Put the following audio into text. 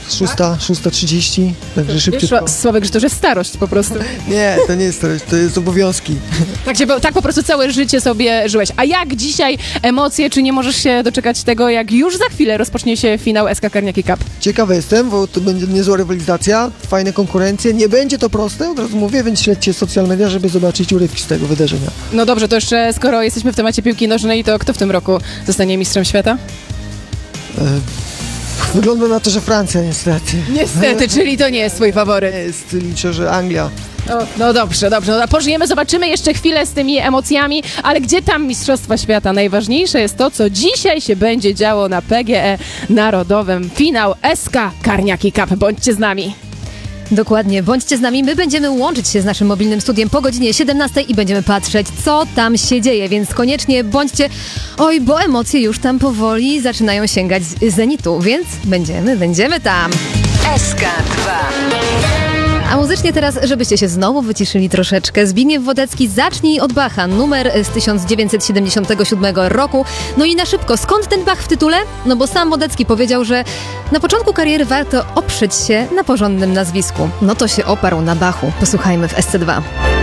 6:30, także szybciutko. Sławek, że to już jest starość po prostu. Nie, to nie jest starość, to jest obowiązki. Tak po prostu całe życie sobie żyłeś. A jak dzisiaj emocje, czy nie możesz się doczekać tego, jak już za chwilę rozpocznie się finał SK Karniaki Cup? Ciekawy jestem, bo to będzie niezła rywalizacja, fajne konkurencje, nie będzie to proste, od razu mówię, więc śledźcie social media, żeby zobaczyć urywki z tego wydarzenia. No dobrze, to jeszcze skoro jesteśmy w temacie piłki nożnej, to kto w tym roku zostanie mistrzem świata? Wygląda na to, że Francja niestety. Niestety, czyli to nie jest twój faworyt. Liczę, że Anglia. No dobrze. No, pożyjemy, zobaczymy jeszcze chwilę z tymi emocjami, ale gdzie tam Mistrzostwa Świata? Najważniejsze jest to, co dzisiaj się będzie działo na PGE Narodowym. Finał SK Karniaki Cup. Bądźcie z nami. Dokładnie, bądźcie z nami, my będziemy łączyć się z naszym mobilnym studiem po godzinie 17 i będziemy patrzeć, co tam się dzieje, więc koniecznie bądźcie, bo emocje już tam powoli zaczynają sięgać zenitu, więc będziemy tam. SK2. A muzycznie teraz, żebyście się znowu wyciszyli troszeczkę, Zbigniew Wodecki, Zacznij od Bacha, numer z 1977 roku. No i na szybko, skąd ten Bach w tytule? No bo sam Wodecki powiedział, że na początku kariery warto oprzeć się na porządnym nazwisku. No to się oparł na Bachu. Posłuchajmy w SC2.